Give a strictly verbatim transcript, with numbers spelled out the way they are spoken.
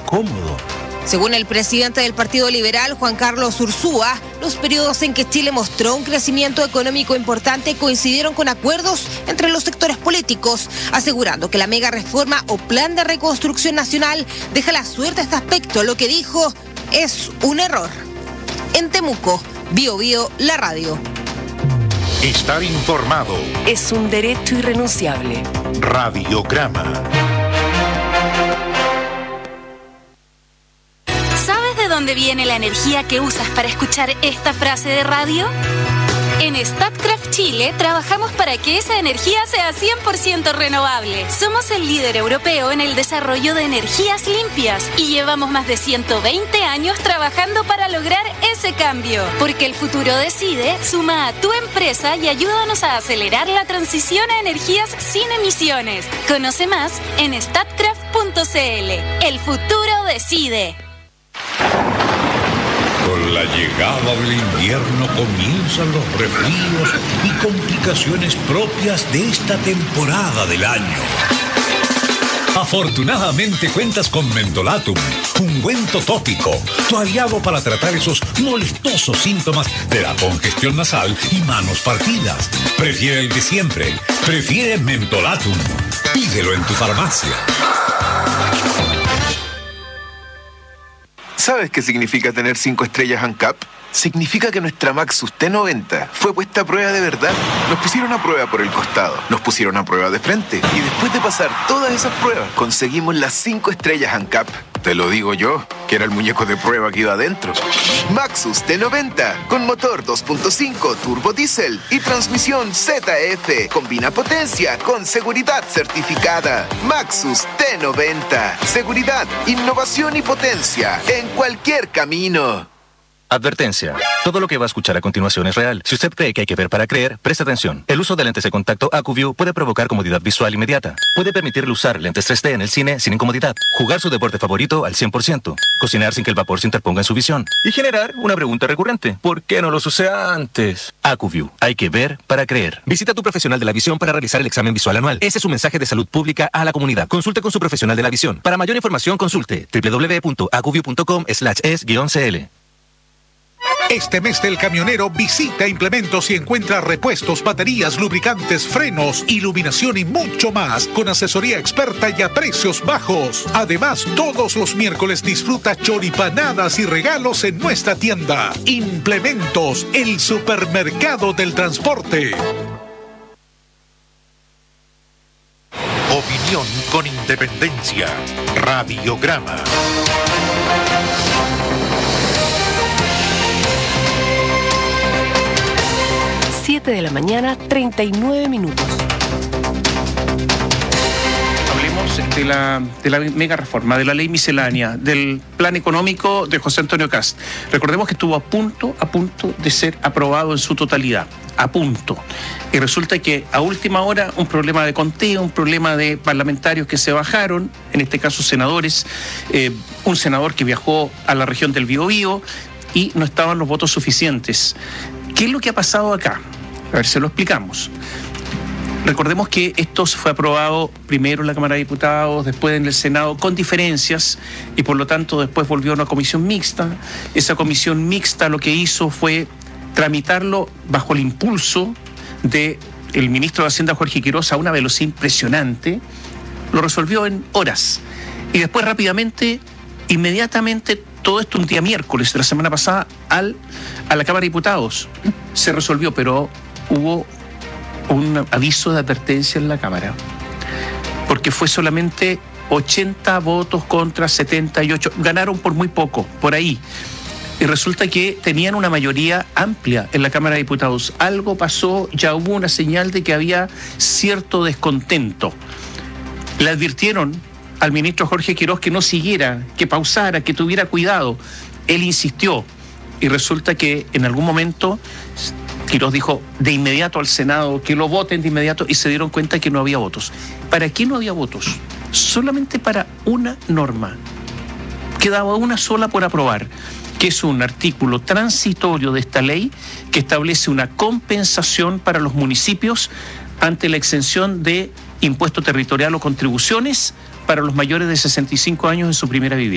cómodo. Según el presidente del Partido Liberal, Juan Carlos Ursúa, los periodos en que Chile mostró un crecimiento económico importante coincidieron con acuerdos entre los sectores políticos, asegurando que la mega reforma o plan de reconstrucción nacional deja la suerte a este aspecto, lo que dijo es un error. En Temuco, Bio Bio, la radio. Estar informado es un derecho irrenunciable. Radiograma. ¿Sabes de dónde viene la energía que usas para escuchar esta frase de radio? En Statkraft Chile trabajamos para que esa energía sea cien por ciento renovable. Somos el líder europeo en el desarrollo de energías limpias y llevamos más de ciento veinte años trabajando para lograr ese cambio. Porque el futuro decide, suma a tu empresa y ayúdanos a acelerar la transición a energías sin emisiones. Conoce más en statkraft punto c l. El futuro decide. Con la llegada del invierno comienzan los resfríos y complicaciones propias de esta temporada del año. Afortunadamente cuentas con Mentolatum, ungüento tópico, tu aliado para tratar esos molestosos síntomas de la congestión nasal y manos partidas. Prefiere el de siempre, prefiere Mentolatum. Pídelo en tu farmacia. ¿Sabes qué significa tener cinco estrellas ANCAP? Significa que nuestra Maxus T noventa fue puesta a prueba de verdad. Nos pusieron a prueba por el costado, nos pusieron a prueba de frente y después de pasar todas esas pruebas, conseguimos las cinco estrellas ANCAP. Te lo digo yo, que era el muñeco de prueba que iba adentro. Maxus T noventa, con motor dos punto cinco turbo diésel y transmisión Z F. Combina potencia con seguridad certificada. Maxus T noventa. Seguridad, innovación y potencia en cualquier camino. Advertencia. Todo lo que va a escuchar a continuación es real. Si usted cree que hay que ver para creer, preste atención. El uso de lentes de contacto AcuView puede provocar comodidad visual inmediata. Puede permitirle usar lentes tres D en el cine sin incomodidad. Jugar su deporte favorito al cien por ciento. Cocinar sin que el vapor se interponga en su visión. Y generar una pregunta recurrente. ¿Por qué no los usé antes? AcuView. Hay que ver para creer. Visita a tu profesional de la visión para realizar el examen visual anual. Ese es un mensaje de salud pública a la comunidad. Consulte con su profesional de la visión. Para mayor información, consulte doble u doble u doble u punto acuview punto com slash es guión c l. Este mes del camionero visita Implementos y encuentra repuestos, baterías, lubricantes, frenos, iluminación y mucho más con asesoría experta y a precios bajos. Además, todos los miércoles disfruta choripanadas y regalos en nuestra tienda. Implementos, el supermercado del transporte. Opinión con independencia. Radiograma. siete de la mañana, treinta y nueve minutos. Hablemos de la, de la mega reforma, de la ley miscelánea, del plan económico de José Antonio Kast. Recordemos que estuvo a punto, a punto de ser aprobado en su totalidad. A punto. Y resulta que a última hora un problema de conteo, un problema de parlamentarios que se bajaron, en este caso senadores, eh, un senador que viajó a la región del Biobío y no estaban los votos suficientes. ¿Qué es lo que ha pasado acá? A ver, se lo explicamos. Recordemos que esto fue aprobado primero en la Cámara de Diputados, después en el Senado, con diferencias, y por lo tanto después volvió a una comisión mixta. Esa comisión mixta lo que hizo fue tramitarlo bajo el impulso del ministro de Hacienda, Jorge Quiroz, a una velocidad impresionante. Lo resolvió en horas. Y después rápidamente, inmediatamente, todo esto un día miércoles de la semana pasada, al, a la Cámara de Diputados. Se resolvió, pero hubo un aviso de advertencia en la Cámara, porque fue solamente ochenta votos contra setenta y ocho. Ganaron por muy poco, por ahí. Y resulta que tenían una mayoría amplia en la Cámara de Diputados. Algo pasó, ya hubo una señal de que había cierto descontento. Le advirtieron al ministro Jorge Quiroz que no siguiera, que pausara, que tuviera cuidado. Él insistió y resulta que en algún momento Quiroz dijo de inmediato al Senado que lo voten de inmediato y se dieron cuenta que no había votos. ¿Para qué no había votos? Solamente para una norma. Quedaba una sola por aprobar, que es un artículo transitorio de esta ley que establece una compensación para los municipios ante la exención de impuesto territorial o contribuciones para los mayores de sesenta y cinco años en su primera vivienda.